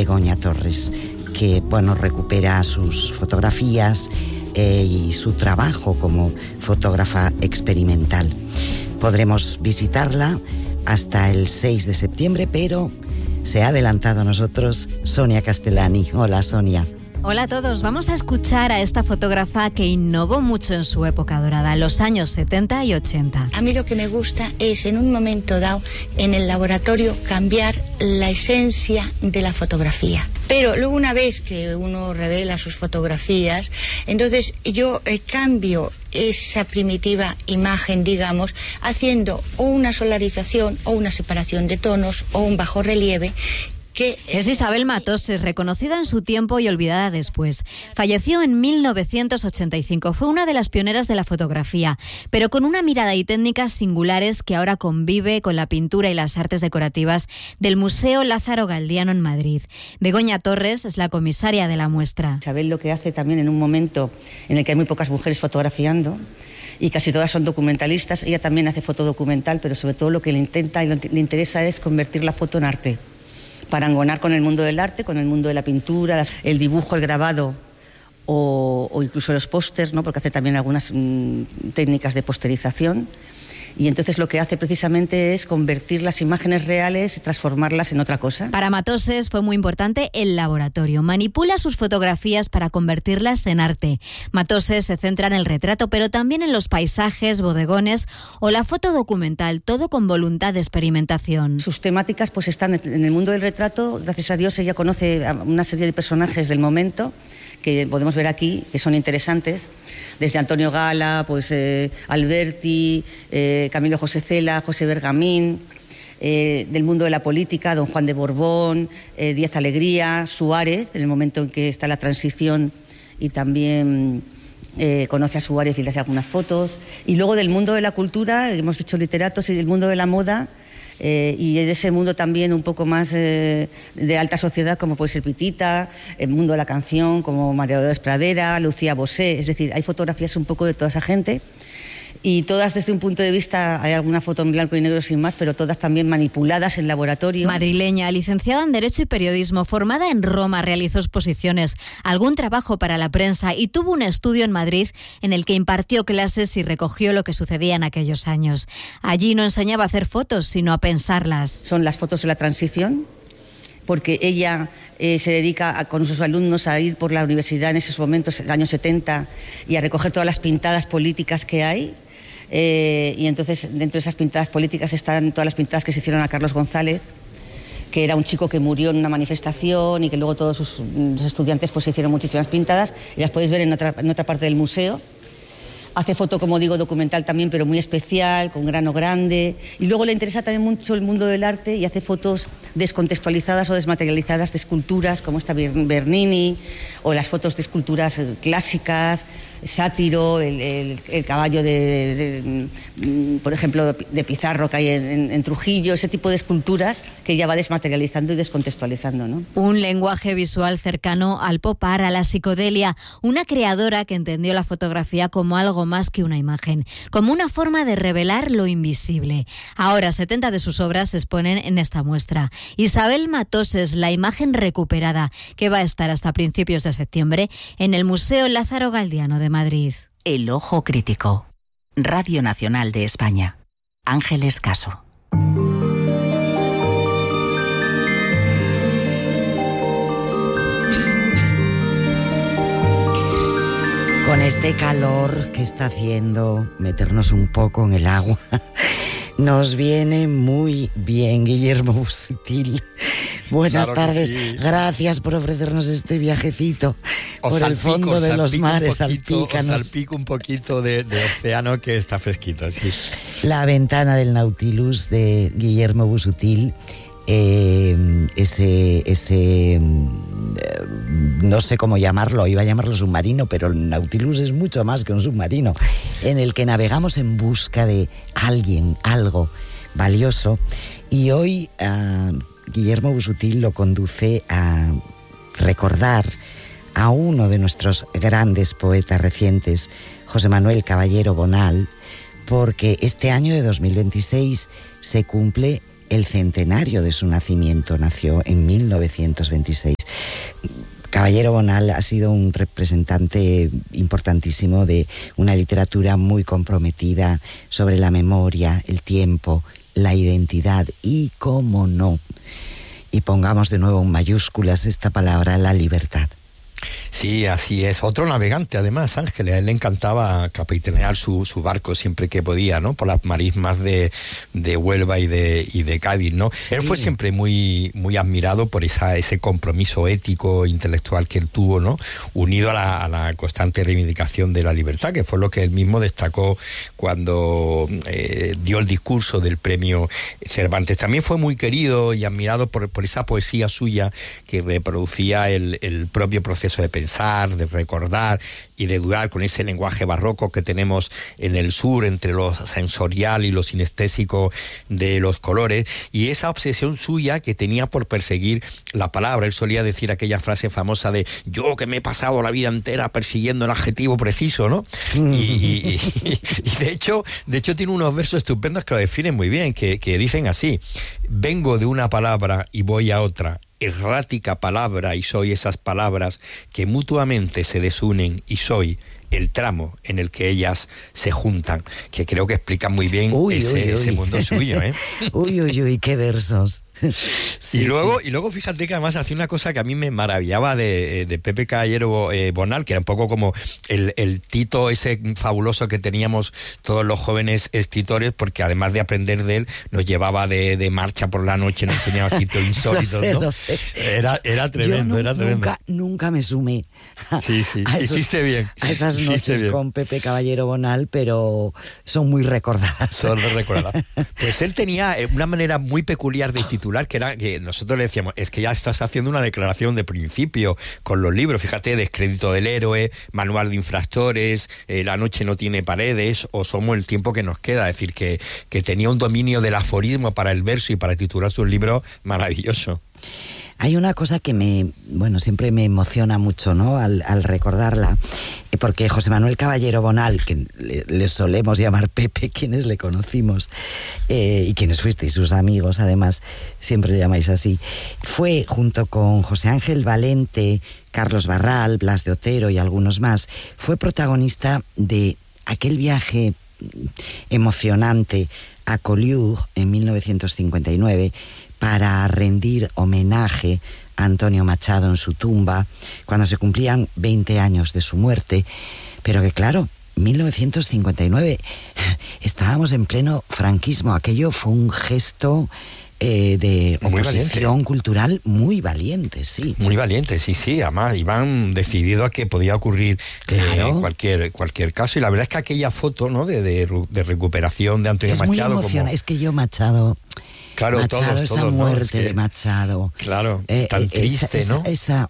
Begoña Torres, que recupera sus fotografías y su trabajo como fotógrafa experimental. Podremos visitarla hasta el 6 de septiembre, pero se ha adelantado a nosotros Sonia Castellani. Hola, Sonia. Hola a todos, vamos a escuchar a esta fotógrafa que innovó mucho en su época dorada, los años 70 y 80. A mí lo que me gusta es, en un momento dado, en el laboratorio, cambiar la esencia de la fotografía. Pero luego, una vez que uno revela sus fotografías, entonces yo cambio esa primitiva imagen, digamos, haciendo o una solarización o una separación de tonos o un bajo relieve. Es Isabel Matoses, reconocida en su tiempo y olvidada después. Falleció en 1985. Fue una de las pioneras de la fotografía, pero con una mirada y técnicas singulares que ahora convive con la pintura y las artes decorativas del Museo Lázaro Galdiano en Madrid. Begoña Torres es la comisaria de la muestra. Isabel lo que hace también, en un momento en el que hay muy pocas mujeres fotografiando, y casi todas son documentalistas, ella también hace fotodocumental, pero sobre todo lo que le intenta y le interesa es convertir la foto en arte. Parangonar con el mundo del arte, con el mundo de la pintura, el dibujo, el grabado o incluso los pósters, ¿no? Porque hace también algunas técnicas de posterización. Y entonces lo que hace precisamente es convertir las imágenes reales y transformarlas en otra cosa. Para Matoses fue muy importante el laboratorio. Manipula sus fotografías para convertirlas en arte. Matoses se centra en el retrato, pero también en los paisajes, bodegones o la foto documental, todo con voluntad de experimentación. Sus temáticas pues están en el mundo del retrato. Gracias a Dios ella conoce a una serie de personajes del momento que podemos ver aquí, que son interesantes, desde Antonio Gala, pues Alberti, Camilo José Cela, José Bergamín, del mundo de la política, don Juan de Borbón, Díaz Alegría, Suárez, en el momento en que está la transición, y también conoce a Suárez y le hace algunas fotos. Y luego del mundo de la cultura, hemos dicho literatos, y del mundo de la moda, y de ese mundo también un poco más de alta sociedad, como puede ser Pitita, el mundo de la canción como María Dolores Pradera, Lucía Bosé. Es decir, hay fotografías un poco de toda esa gente, y todas desde un punto de vista, hay alguna foto en blanco y negro sin más, pero todas también manipuladas en laboratorio. Madrileña, licenciada en Derecho y Periodismo, formada en Roma, realizó exposiciones, algún trabajo para la prensa y tuvo un estudio en Madrid en el que impartió clases y recogió lo que sucedía en aquellos años. Allí no enseñaba a hacer fotos, sino a pensarlas. Son las fotos de la transición, porque ella se dedica con sus alumnos a ir por la universidad en esos momentos, en el año 70, y a recoger todas las pintadas políticas que hay. Y entonces dentro de esas pintadas políticas están todas las pintadas que se hicieron a Carlos González, que era un chico que murió en una manifestación, y que luego todos sus estudiantes pues hicieron muchísimas pintadas, y las podéis ver en otra parte del museo. Hace foto, como digo, documental también, pero muy especial, con grano grande. Y luego le interesa también mucho el mundo del arte y hace fotos descontextualizadas o desmaterializadas de esculturas, como esta Bernini, o las fotos de esculturas clásicas, Sátiro, el caballo por ejemplo, de Pizarro que hay en Trujillo, ese tipo de esculturas que ella va desmaterializando y descontextualizando, ¿no? Un lenguaje visual cercano al pop art, a la psicodelia, una creadora que entendió la fotografía como algo más que una imagen, como una forma de revelar lo invisible. Ahora 70 de sus obras se exponen en esta muestra. Isabel Matoses, la imagen recuperada, que va a estar hasta principios de septiembre en el Museo Lázaro Galdiano de Madrid. El ojo crítico. Radio Nacional de España. Ángeles Caso. Con este calor que está haciendo, meternos un poco en el agua nos viene muy bien. Guillermo Busutil, buenas tardes. Sí. Gracias por ofrecernos este viajecito por el fondo de los mares. Salpícanos. Os salpico un poquito de océano que está fresquito, sí. La ventana del Nautilus de Guillermo Busutil. No sé cómo llamarlo, iba a llamarlo submarino, pero el Nautilus es mucho más que un submarino, en el que navegamos en busca de alguien, algo valioso. Y hoy Guillermo Busutil lo conduce a recordar a uno de nuestros grandes poetas recientes, José Manuel Caballero Bonal, porque este año de 2026 se cumple el centenario de su nacimiento. Nació en 1926. Caballero Bonal ha sido un representante importantísimo de una literatura muy comprometida sobre la memoria, el tiempo, la identidad y, cómo no, y pongamos de nuevo en mayúsculas esta palabra, la libertad. Sí, así es. Otro navegante, además, Ángeles. A él le encantaba capitanear su barco siempre que podía, ¿no? Por las marismas de Huelva y de Cádiz, ¿no? Sí. Él fue siempre muy admirado por ese compromiso ético, intelectual que él tuvo, ¿no? Unido a la constante reivindicación de la libertad, que fue lo que él mismo destacó cuando dio el discurso del premio Cervantes. También fue muy querido y admirado por esa poesía suya que reproducía el propio proceso de pensar, de recordar y de dudar con ese lenguaje barroco que tenemos en el sur entre lo sensorial y lo sinestésico de los colores, y esa obsesión suya que tenía por perseguir la palabra. Él solía decir aquella frase famosa de yo que me he pasado la vida entera persiguiendo el adjetivo preciso, ¿no? Y de hecho tiene unos versos estupendos que lo definen muy bien, que dicen así: vengo de una palabra y voy a otra, errática palabra y soy esas palabras que mutuamente se desunen y soy el tramo en el que ellas se juntan, que creo que explican muy bien ese mundo suyo, ¿eh? Uy, qué versos. Sí, y luego fíjate que además hacía una cosa que a mí me maravillaba de Pepe Caballero Bonal, que era un poco como el Tito ese fabuloso que teníamos todos los jóvenes escritores, porque además de aprender de él, nos llevaba de marcha por la noche, nos enseñaba sitios insólitos, ¿no? Lo sé. Era tremendo, era tremendo. Nunca me sumé hiciste bien. A esas noches bien con Pepe Caballero Bonal, pero son muy recordadas. Son recordadas. Pues él tenía una manera muy peculiar de titular, que era que nosotros le decíamos, es que ya estás haciendo una declaración de principio con los libros, fíjate, Descrédito del héroe, Manual de infractores, La noche no tiene paredes, o Somos el tiempo que nos queda. Es decir, que tenía un dominio del aforismo para el verso y para titular sus libros maravilloso. Hay una cosa que siempre me emociona mucho, ¿no? Al recordarla, porque José Manuel Caballero Bonal, que le solemos llamar Pepe, quienes le conocimos, y quienes fuisteis sus amigos, además, siempre le llamáis así, fue, junto con José Ángel Valente, Carlos Barral, Blas de Otero y algunos más, fue protagonista de aquel viaje emocionante a Collioure en 1959, para rendir homenaje a Antonio Machado en su tumba, cuando se cumplían 20 años de su muerte. Pero que claro, 1959, estábamos en pleno franquismo. Aquello fue un gesto de oposición cultural muy valiente, sí. Muy valiente, sí. Además, iban decididos a que podía ocurrir cualquier caso. Y la verdad es que aquella foto, ¿no?, de recuperación de Antonio Machado. Es que yo Machado... Claro, Machado, esa muerte, ¿no? Es que, de Machado. Claro, tan triste, ¿no? Esa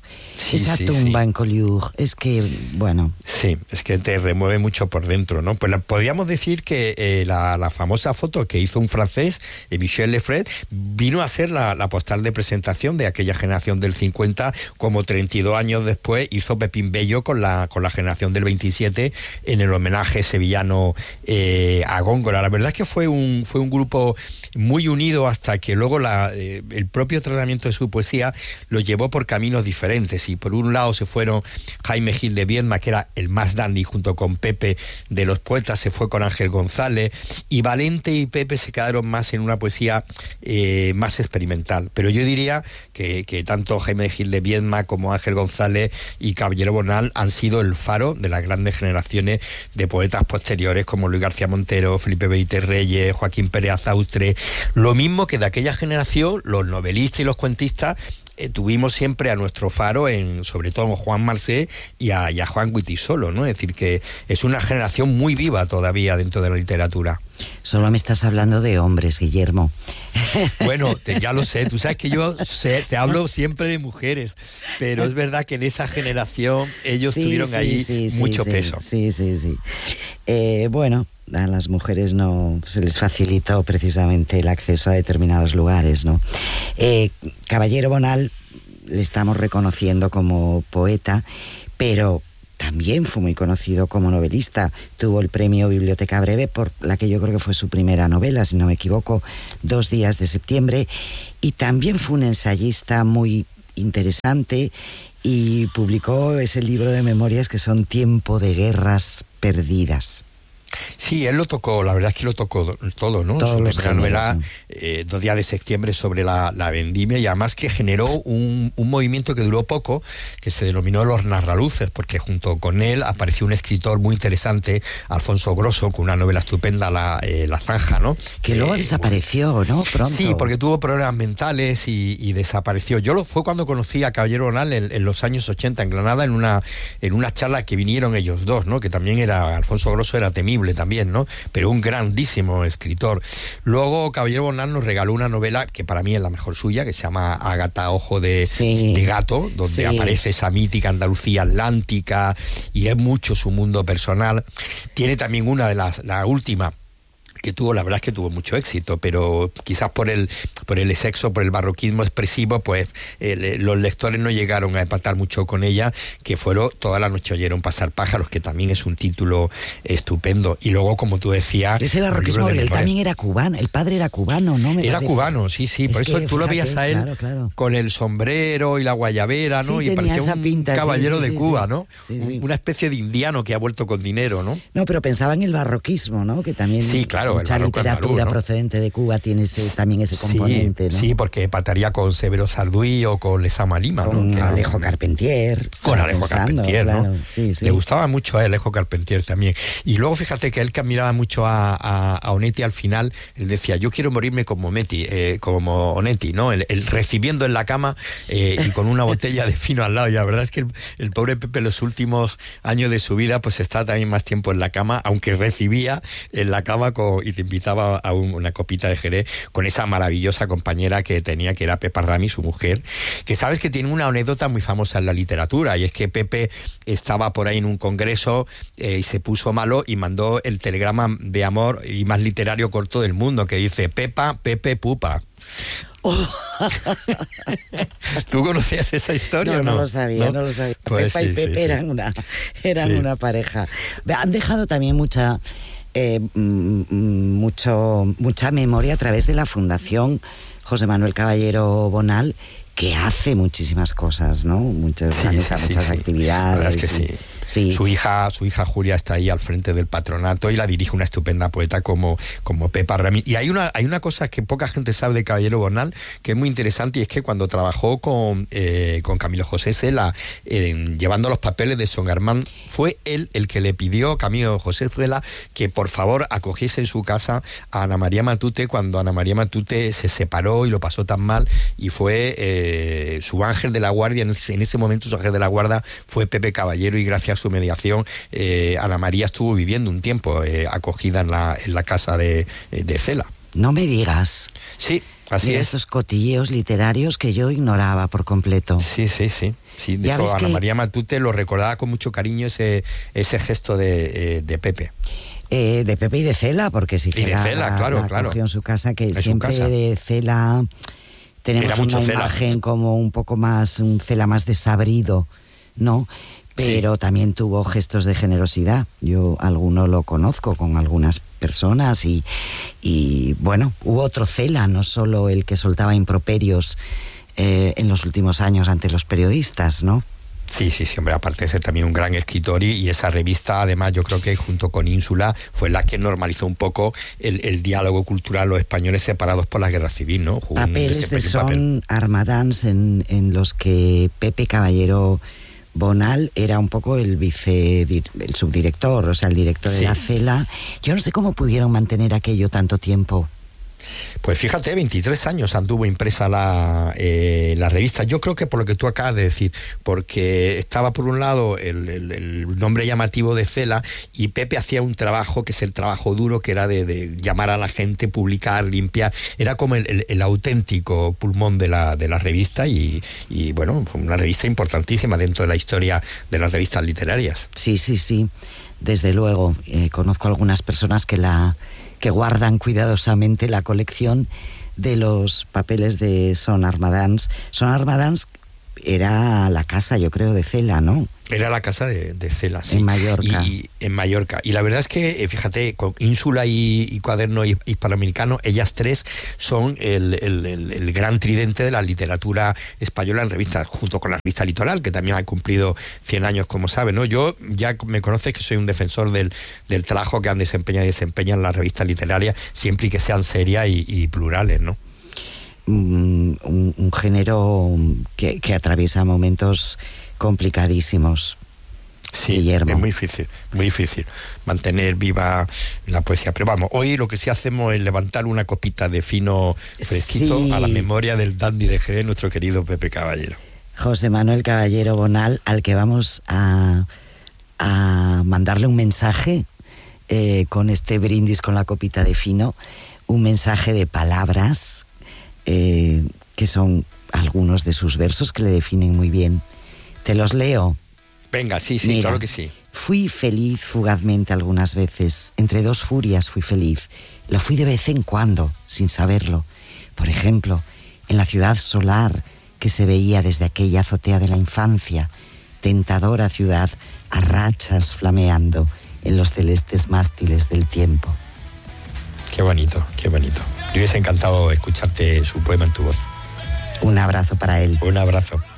tumba en Collioure, es que, bueno... Sí, es que te remueve mucho por dentro, ¿no? Pues podríamos decir que la famosa foto que hizo un francés, Michel Lefred, vino a ser la postal de presentación de aquella generación del 50, como 32 años después hizo Pepín Bello con la generación del 27 en el homenaje sevillano a Góngora. La verdad es que fue un grupo muy unido, hasta que luego el propio tratamiento de su poesía lo llevó por caminos diferentes. Y por un lado se fueron Jaime Gil de Viedma, que era el más dandy junto con Pepe de los poetas, se fue con Ángel González, y Valente y Pepe se quedaron más en una poesía más experimental. Pero yo diría que tanto Jaime Gil de Viedma como Ángel González y Caballero Bonal han sido el faro de las grandes generaciones de poetas posteriores, como Luis García Montero, Felipe Benítez Reyes, Joaquín Pérez Azaustre. Lo mismo que de aquella generación, los novelistas y los cuentistas, tuvimos siempre a nuestro faro sobre todo Juan Marcé y a Juan Guitisolo, ¿no? Es decir, que es una generación muy viva todavía dentro de la literatura. Solo me estás hablando de hombres, Guillermo. Bueno, ya lo sé, tú sabes que yo te hablo siempre de mujeres, pero es verdad que en esa generación ellos tuvieron ahí mucho peso. Sí. Bueno, a las mujeres no se les facilitó precisamente el acceso a determinados lugares, ¿no? Caballero Bonal le estamos reconociendo como poeta, pero también fue muy conocido como novelista. Tuvo el premio Biblioteca Breve por la que yo creo que fue su primera novela, si no me equivoco, 2 días de septiembre, y también fue un ensayista muy interesante, y publicó ese libro de memorias que son Tiempo de Guerras Perdidas. Sí, él lo tocó, la verdad es que lo tocó todo, ¿no? Su primera novela, 2 días de septiembre, sobre la vendimia, y además que generó un movimiento que duró poco, que se denominó Los Narraluces, porque junto con él apareció un escritor muy interesante, Alfonso Grosso, con una novela estupenda, La Zanja, ¿no? Que luego desapareció, ¿no? Pronto. Sí, porque tuvo problemas mentales y desapareció. Fue cuando conocí a Caballero Bonal en los años 80 en Granada, en una charla que vinieron ellos dos, ¿no? Que también Alfonso Grosso era temible también, ¿no? Pero un grandísimo escritor. Luego Caballero Bonal nos regaló una novela que para mí es la mejor suya, que se llama Ágata Ojo de Gato, donde aparece esa mítica Andalucía atlántica, y es mucho su mundo personal. Tiene también una de la última, que la verdad es que tuvo mucho éxito, pero quizás por el sexo, por el barroquismo expresivo, pues los lectores no llegaron a empatar mucho con ella, que fueron Toda la noche oyeron pasar pájaros, que también es un título estupendo. Y luego, como tú decías... Ese barroquismo, él también era cubano, el padre era cubano, ¿no? Era cubano, sí, por eso tú lo veías a él con el sombrero y la guayabera, ¿no? Sí, y parecía un pinta, caballero de Cuba, ¿no? Sí. Una especie de indiano que ha vuelto con dinero, ¿no? No, pero pensaba en el barroquismo, ¿no? Que también... Sí, claro. Mucha literatura procedente de Cuba tiene también ese componente, ¿no? Sí, porque empataría con Severo Sarduy o con Lezama Lima, con ¿no? Alejo Carpentier. Con Alejo Carpentier, claro, ¿no? Sí. Le gustaba mucho a Alejo Carpentier también. Y luego fíjate que él que admiraba mucho a Onetti al final, él decía, yo quiero morirme como Onetti, ¿no? El recibiendo en la cama y con una botella de vino al lado. Y la verdad es que el pobre Pepe los últimos años de su vida pues estaba también más tiempo en la cama, aunque recibía en la cama y te invitaba a una copita de Jerez con esa maravillosa compañera que tenía, que era Pepa Rami, su mujer, que sabes que tiene una anécdota muy famosa en la literatura, y es que Pepe estaba por ahí en un congreso y se puso malo y mandó el telegrama de amor y más literario corto del mundo, que dice: Pepa, Pepe, pupa. Oh. ¿Tú conocías esa historia o no? No lo sabía. Pues Pepa y Pepe eran una pareja. Han dejado también mucha memoria a través de la Fundación José Manuel Caballero Bonal, que hace muchísimas cosas, ¿no? Organiza muchas actividades. La verdad es que sí. Su hija Julia está ahí al frente del patronato y la dirige una estupenda poeta como Pepa Rami. Y hay una cosa que poca gente sabe de Caballero Bonal, que es muy interesante, y es que cuando trabajó con Camilo José Cela llevando los papeles de Son Germán, fue él el que le pidió a Camilo José Cela que por favor acogiese en su casa a Ana María Matute cuando Ana María Matute se separó y lo pasó tan mal, y fue su ángel de la guardia. En ese momento su ángel de la guardia fue Pepe Caballero, y gracias a su mediación Ana María estuvo viviendo un tiempo acogida en la casa de Cela. No me digas. Sí, así es. Esos cotilleos literarios que yo ignoraba por completo. Sí. De eso Ana María Matute lo recordaba con mucho cariño, ese gesto de Pepe. De Pepe y de Cela, porque si Cela, claro. acogió en su casa, que en siempre de Cela tenemos una imagen como un poco más, un Cela más desabrido, ¿no? Pero también tuvo gestos de generosidad. Yo alguno lo conozco con algunas personas y bueno, hubo otro Cela, no solo el que soltaba improperios en los últimos años ante los periodistas, ¿no? Sí, hombre, aparte de ser también un gran escritor, y esa revista, además, yo creo que junto con Ínsula fue la que normalizó un poco el diálogo cultural, los españoles separados por la guerra civil, ¿no? Papeles de Son Armadans en los que Pepe Caballero Bonal era un poco el subdirector, o sea, el director de la Cela. Yo no sé cómo pudieron mantener aquello tanto tiempo. Pues fíjate, 23 años anduvo impresa la revista. Yo creo que por lo que tú acabas de decir, porque estaba por un lado el nombre llamativo de Cela, y Pepe hacía un trabajo que es el trabajo duro, que era de llamar a la gente, publicar, limpiar. Era como el auténtico pulmón de la revista, y bueno, fue una revista importantísima dentro de la historia de las revistas literarias. Sí, desde luego. Conozco algunas personas que guardan cuidadosamente la colección de los papeles de Son Armadans. Son Armadans, era la casa, yo creo, de Cela, ¿no? Era la casa de Cela, sí. En Mallorca. Y en Mallorca. Y la verdad es que, fíjate, con Ínsula y Cuaderno Hispanoamericano, ellas tres son el gran tridente de la literatura española en revistas, junto con la revista Litoral, que también ha cumplido 100 años, como sabes, ¿no? Yo, ya me conoces que soy un defensor del trabajo que han desempeñado y desempeñan las revistas literarias, siempre y que sean serias y plurales, ¿no? Un género que atraviesa momentos complicadísimos. Sí, Guillermo. Es muy difícil mantener viva la poesía. Pero vamos, hoy lo que sí hacemos es levantar una copita de fino fresquito, sí, a la memoria del dandy de Jerez, nuestro querido Pepe Caballero. José Manuel Caballero Bonal, al que vamos a mandarle un mensaje con este brindis con la copita de fino, un mensaje de palabras que son algunos de sus versos que le definen muy bien. Te los leo. Venga, sí, Mira, claro que sí. Fui feliz fugazmente algunas veces. Entre dos furias fui feliz. Lo fui de vez en cuando, sin saberlo. Por ejemplo, en la ciudad solar que se veía desde aquella azotea de la infancia. Tentadora ciudad a rachas flameando en los celestes mástiles del tiempo. Qué bonito, qué bonito. Me hubiese encantado escucharte su poema en tu voz. Un abrazo para él. Un abrazo.